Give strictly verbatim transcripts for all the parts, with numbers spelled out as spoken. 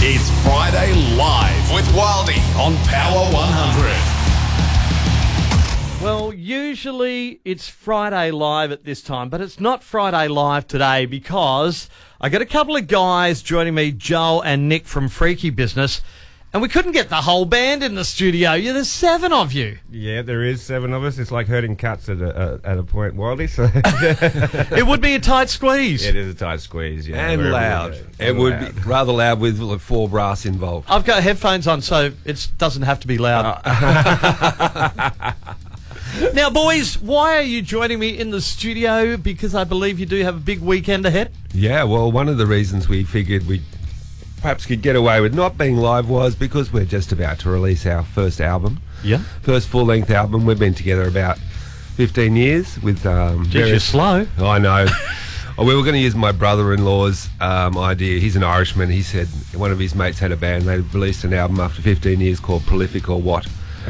It's Friday Live with Wildy on Power one hundred. Well, usually it's Friday Live at this time, but it's not Friday Live today because I got a couple of guys joining me, Joel and Nick from Freaky Business, and we couldn't get the whole band in the studio. Yeah, there's seven of you. Yeah, there is seven of us. It's like herding cats at a, a, at a point, Wildy. So it would be a tight squeeze. It is a tight squeeze, yeah. And loud. It would loud. be rather loud with like four brass involved. I've got headphones on, so it doesn't have to be loud. Uh, Now, boys, why are you joining me in the studio? Because I believe you do have a big weekend ahead. Yeah, well, one of the reasons we figured we perhaps could get away with not being live was because we're just about to release our first album. Yeah. First full-length album. We've been together about fifteen years with... Um, Geez, you're slow. Oh, I know. Oh, we were going to use my brother-in-law's um, idea. He's an Irishman. He said one of his mates had a band. They released an album after fifteen years called Prolific or What.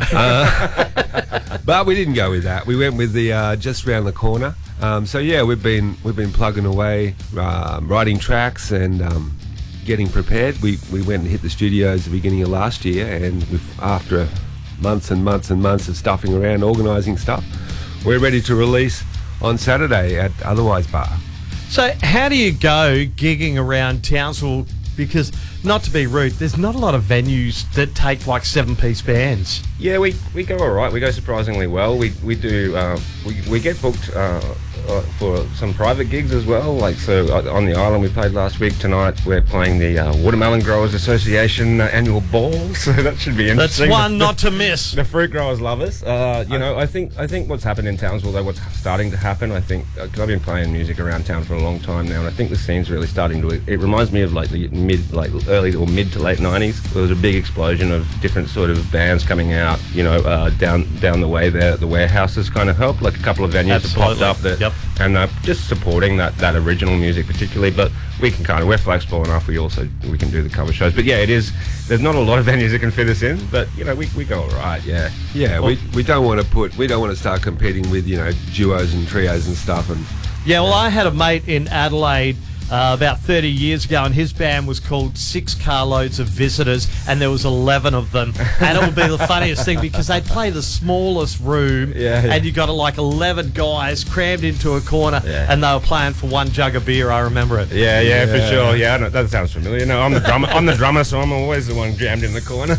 uh, but we didn't go with that. We went with the uh, Just Round the Corner. Um, so yeah, we've been we've been plugging away, um, writing tracks and um, getting prepared. We we went and hit the studios at the beginning of last year, and we've, after months and months and months of stuffing around, organising stuff, we're ready to release on Saturday at Otherwise Bar. So how do you go gigging around Townsville? Because, not to be rude, there's not a lot of venues that take like seven-piece bands. yeah, we, we go all right. We go surprisingly well. We we do uh, we we get booked uh, uh, for some private gigs as well. Like so, uh, on the island we played last week. Tonight we're playing the uh, Watermelon Growers Association uh, annual ball. So that should be That's interesting. one The- not to miss. The fruit growers love us. Uh, you know, I think I think what's happened in Townsville, though, what's starting to happen, I think, because I've been playing music around town for a long time now, and I think the scene's really starting to. It reminds me of like the mid, like early or mid to late nineties. There was a big explosion of different sort of bands coming out. You know, uh, down down the way there, the warehouses kind of helped. Like a couple of venues that popped Absolutely. up that, Yep. and uh, just supporting that that original music particularly. But we can kind of we're flexible enough. We also we can do the cover shows. But yeah, it is. There's not a lot of venues that can fit us in, but you know, we we go all right. Yeah. Yeah, we we don't want to put we don't want to start competing with, you know, duos and trios and stuff. And Yeah, well, I had a mate in Adelaide uh, about thirty years ago, and his band was called Six Carloads of Visitors, and there was eleven of them. And it would be the funniest thing because they'd play the smallest room, Yeah, yeah. and you got like eleven guys crammed into a corner, Yeah. and they were playing for one jug of beer. I remember it. Yeah, yeah, for Yeah. sure. Yeah, I know, that sounds familiar. No, I'm the drummer. I'm the drummer, so I'm always the one jammed in the corner.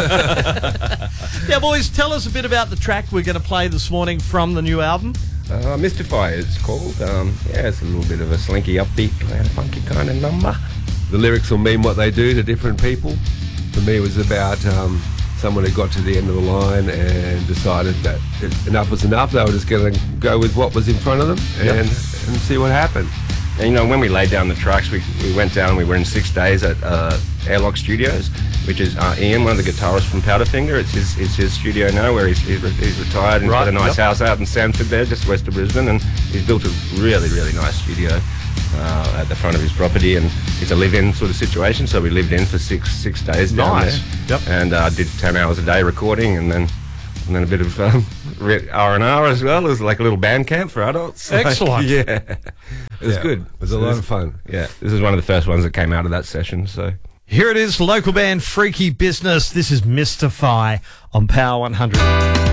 Yeah, boys, tell us a bit about the track we're going to play this morning from the new album. Uh, Mystify it's called. Um, yeah, it's a little bit of a slinky, upbeat, kind of funky kind of number. the lyrics will mean what they do to different people. For me, it was about um, someone who got to the end of the line and decided that enough was enough. They were just going to go with what was in front of them and, Yep. and see what happened. And, you know, when we laid down the tracks, we, we went down, we were in six days at uh, Airlock Studios, which is uh, Ian, one of the guitarists from Powderfinger. It's his, it's his studio now where he's, he's, re- he's retired and he's Right, got a nice yep. house out in Sanford there, just west of Brisbane, and he's built a really, really nice studio uh, at the front of his property, and it's a live-in sort of situation, so we lived in for six six days down Nice. there. Yep. And uh, did ten hours a day recording, and then and then a bit of um, R and R as well. It was like a little band camp for adults. Excellent. Yeah. It was Yeah. good. It was a So lot this- of fun. Yeah, this is one of the first ones that came out of that session, so... Here it is, local band Freaky Business. This is Mystify on Power one hundred.